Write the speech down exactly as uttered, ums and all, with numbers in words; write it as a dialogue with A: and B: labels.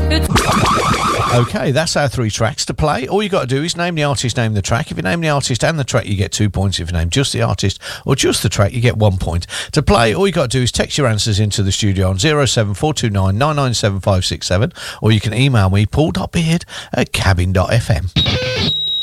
A: Okay, that's our three tracks to play. All you got to do is name the artist, name the track. If you name the artist and the track, you get two points. If you name just the artist or just the track, you get one point. To play, all you got to do is text your answers into the studio on zero seven four two nine nine nine seven five six seven, or you can email me, paul dot beard at cabin dot f m.